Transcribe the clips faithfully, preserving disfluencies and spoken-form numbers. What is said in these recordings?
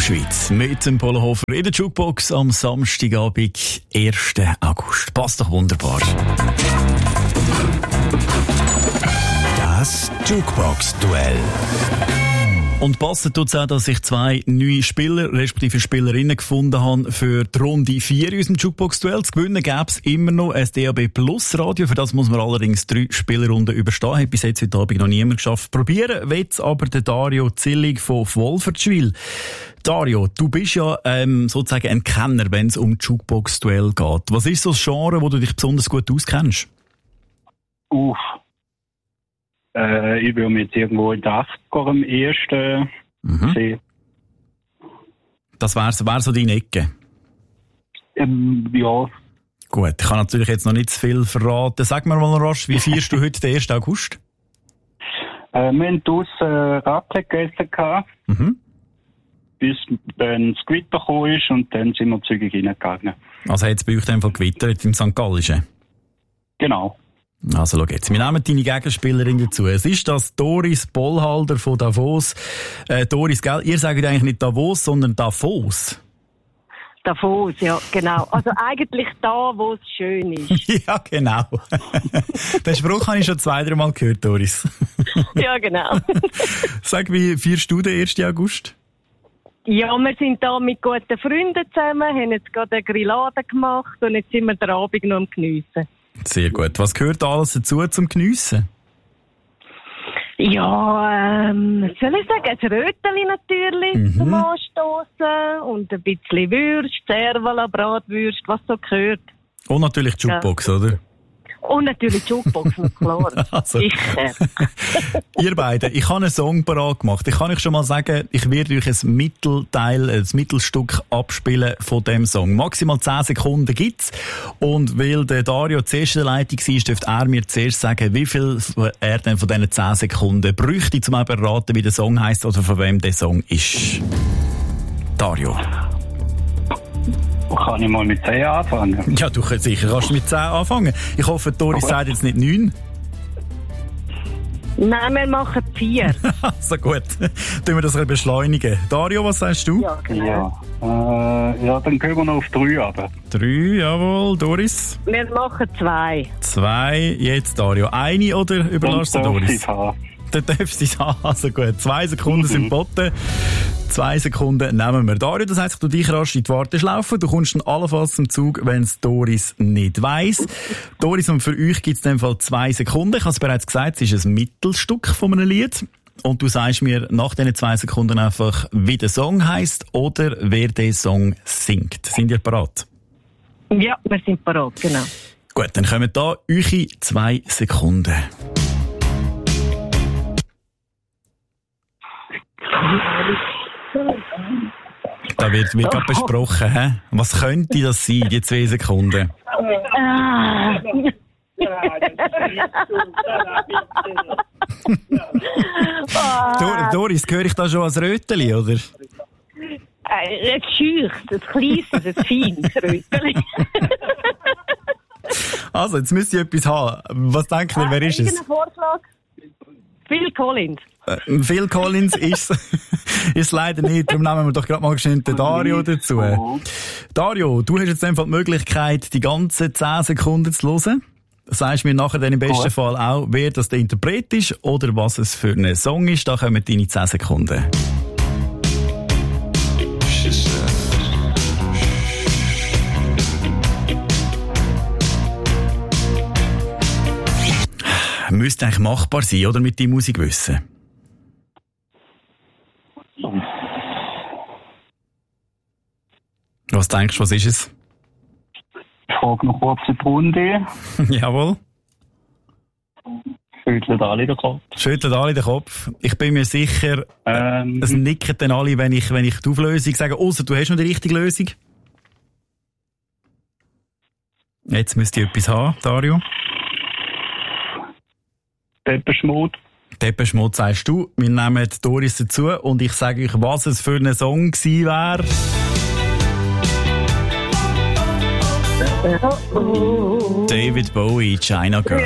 Schweiz mit dem Polohofer in der Jukebox am Samstagabend, ersten August. Passt doch wunderbar. Das Jukebox-Duell. Und passt tut's auch, dass ich zwei neue Spieler, respektive Spielerinnen gefunden habe für die Runde vier in unserem Jukebox-Duell. Zu gewinnen gäbe es immer noch ein D A B Plus Radio. Für das muss man allerdings drei Spielrunden überstehen. Hat bis jetzt heute Abend noch niemand geschafft. Probieren wird's aber der Dario Zillig von Wolfertschwil. Dario, du bist ja ähm, sozusagen ein Kenner, wenn es um Jukebox-Duell geht. Was ist so das Genre, wo du dich besonders gut auskennst? Uff. Äh, ich will mich jetzt irgendwo in den achtziger am ersten Mhm. sehen. Das wäre wär so deine Ecke. Ähm, ja, Gut, ich kann natürlich jetzt noch nicht zu viel verraten. Sag mir mal rasch, wie feierst du heute den ersten August? äh, wir haben draussen Raclette gegessen gehabt, Mhm. bis dann das Gewitter gekommen ist und dann sind wir zügig reingegangen. Also hat es bei euch in dem Fall gewittert im Sankt Gallischen? Genau. Also schau jetzt, wir nehmen deine Gegenspielerin dazu. Es ist das Doris Bollhalder von Davos. Äh, Doris, gell, ihr sagt eigentlich nicht Davos, sondern Davos. Davos, ja, genau. Also eigentlich da, wo es schön ist. Ja, genau. Den Spruch habe ich schon zwei, drei Mal gehört, Doris. Ja, genau. Sag, wie feierst du den ersten August? Ja, wir sind da mit guten Freunden zusammen, haben jetzt gerade eine Grillade gemacht und jetzt sind wir den Abend noch am Geniessen. Sehr gut. Was gehört alles dazu zum Geniessen? Ja, ähm, was soll ich sagen? Ein Röteli natürlich Mhm. zum Anstossen und ein bisschen Würst, Servala, Bratwürst, was so gehört. Und natürlich die Jukebox, ja. Oder? Und natürlich die Jukebox, na klar. Also. Sicher. Ihr beiden, ich habe einen Song parat gemacht. Ich kann euch schon mal sagen, ich werde euch ein Mittelteil, ein Mittelstück abspielen von dem Song. Maximal zehn Sekunden gibt's. Und weil der Dario zuerst in der Leitung war, dürfte er mir zuerst sagen, wie viel er denn von diesen zehn Sekunden bräuchte, um eben zu erraten, wie der Song heisst oder von wem der Song ist. Dario. Kann ich mal mit zehn anfangen? Ja, du kannst sicher kannst mit zehn anfangen. Ich hoffe, Doris sagt jetzt nicht neun. Nein, wir machen vier. So gut. Tun wir das ein bisschen beschleunigen. Dario, was sagst du? Ja, genau. Ja, äh, ja dann gehen wir noch auf drei runter. Drei, jawohl. Doris? Wir machen zwei. Zwei, jetzt Dario. Eine oder überlässt du Dann darf Doris? sie's haben. Dann darfst du es haben. Also gut, zwei Sekunden sind geboten. Zwei Sekunden nehmen wir. Dario, das heisst, du dich rasch in die Warteschlaufe. Du kommst dann allenfalls zum Zug, wenn es Doris nicht weiss. Doris, und für euch gibt es in dem Fall zwei Sekunden. Ich habe es bereits gesagt, es ist ein Mittelstück von einem Lied. Und du sagst mir nach diesen zwei Sekunden einfach, wie der Song heisst oder wer den Song singt. Sind ihr bereit? Ja, wir sind parat, genau. Gut, dann kommen da eure zwei Sekunden. Da wird, wird gerade besprochen, hä? Was könnte das sein, die zwei Sekunden? Ah. Dor- Doris, höre ich da schon als Röteli, oder? Äh, ein Schüch, ein kleines, ein feines Röteli. Also, jetzt müsst ihr etwas haben. Was denkt ihr, wer ist es? Irgendein Vorschlag? Phil Collins. Äh, Phil Collins ist ist leider nicht. Darum nehmen wir doch gerade mal geschwind den Dario dazu. Dario, du hast jetzt einfach die Möglichkeit, die ganzen zehn Sekunden zu hören. Sagst mir nachher dann im besten Oh. Fall auch, wer das der Interpret ist oder was es für ein Song ist. Da kommen deine zehn Sekunden. Müsste eigentlich machbar sein, oder? Mit deinem Musikwissen. Was denkst du, was ist es? Ich frage noch kurz in die Runde. Jawohl. Schüttelt alle den Kopf. Schüttelt alle den Kopf. Ich bin mir sicher, Ähm, es nicken dann alle, wenn ich, wenn ich die Auflösung sage, ausser du hast noch die richtige Lösung. Jetzt müsst ihr etwas haben, Dario. Depeche Mode. Depeche Mode sagst du. Wir nehmen Doris dazu und ich sage euch, was es für ein Song gewesen wäre. David Bowie, China Girl.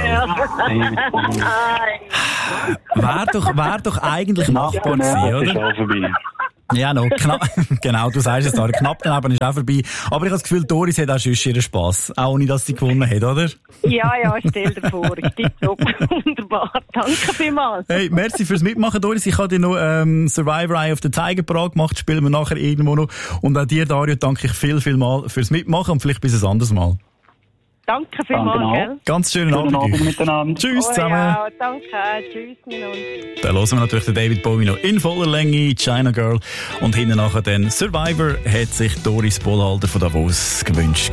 Wäre doch, wär doch eigentlich machbar gewesen, Ist oder? auch vorbei. Ja, noch knapp, genau, du sagst es da, knapp daneben ist auch vorbei. Aber ich habe das Gefühl, Doris hat auch schon ihren Spass, auch ohne, dass sie gewonnen hat, oder? Ja, ja, stell dir vor, tipptopp, wunderbar, danke vielmals. Hey, merci fürs Mitmachen, Doris. Ich habe dir noch ähm, Survivor Eye of the Tiger parat gemacht, spielen wir nachher irgendwo noch. Und auch dir, Dario, danke ich viel, viel mal fürs Mitmachen und vielleicht bis ein anderes Mal. Danke vielmals, Danke gell? Ganz schönen Schönen Abend. Abend miteinander. Tschüss Oh, zusammen. ja, danke, tschüss miteinander. Dann hören wir natürlich den David Bowie noch in voller Länge, China Girl. Und hinten nachher dann Survivor hat sich Doris Bollhalter von Davos gewünscht.